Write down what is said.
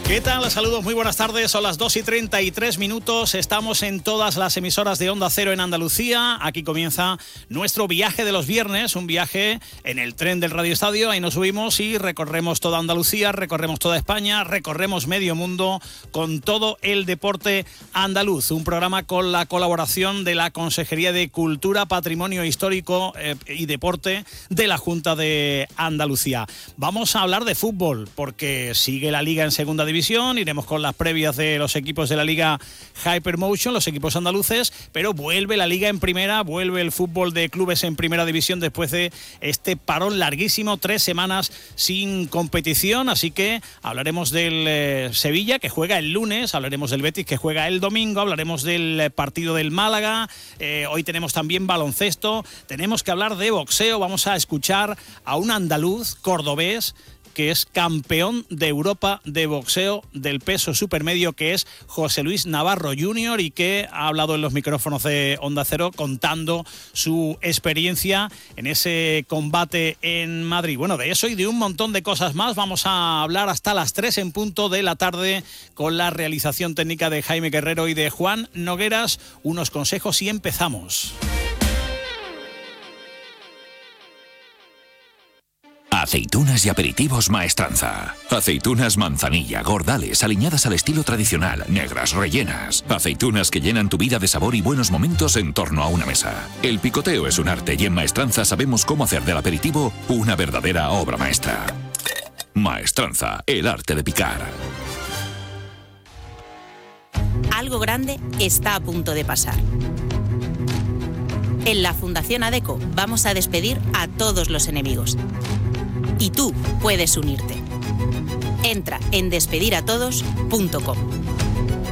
¿Qué tal? Saludos, muy buenas tardes. Son las 2:33. Estamos en todas las emisoras de Onda Cero en Andalucía. Aquí comienza nuestro viaje de los viernes, un viaje en el tren del Radio Estadio. Ahí nos subimos y recorremos toda Andalucía, recorremos toda España, recorremos medio mundo con todo el deporte andaluz. Un programa con la colaboración de la Consejería de Cultura, Patrimonio Histórico y Deporte de la Junta de Andalucía. Vamos a hablar de fútbol porque sigue la Liga en segunda división. Iremos con las previas de los equipos de la Liga Hypermotion, los equipos andaluces, pero vuelve la Liga en primera, vuelve el fútbol de clubes en primera división después de este parón larguísimo, 3 semanas sin competición, así que hablaremos del Sevilla, que juega el lunes, hablaremos del Betis, que juega el domingo, hablaremos del partido del Málaga, hoy tenemos también baloncesto, tenemos que hablar de boxeo, vamos a escuchar a un andaluz cordobés que es campeón de Europa de boxeo del peso supermedio, que es José Luis Navarro Jr. y que ha hablado en los micrófonos de Onda Cero contando su experiencia en ese combate en Madrid. Bueno, de eso y de un montón de cosas más vamos a hablar hasta las 3 en punto de la tarde con la realización técnica de Jaime Guerrero y de Juan Nogueras. Unos consejos y empezamos. Aceitunas y aperitivos Maestranza. Aceitunas manzanilla, gordales, aliñadas al estilo tradicional, negras, rellenas. Aceitunas que llenan tu vida de sabor y buenos momentos en torno a una mesa. El picoteo es un arte y en Maestranza sabemos cómo hacer del aperitivo una verdadera obra maestra. Maestranza, el arte de picar. Algo grande está a punto de pasar. En la Fundación ADECO vamos a despedir a todos los enemigos. Y tú puedes unirte. Entra en despediratodos.com.